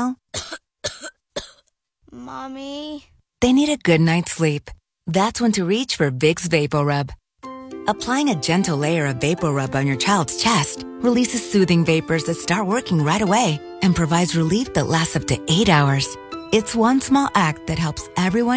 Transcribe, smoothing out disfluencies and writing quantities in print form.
now? Mommy? They need a good night's sleep. That's when to reach for Vicks VapoRub. Applying a gentle layer of VapoRub on your child's chest releases soothing vapors that start working right away and provides relief that lasts up to 8 hours. It's one small act that helps everyone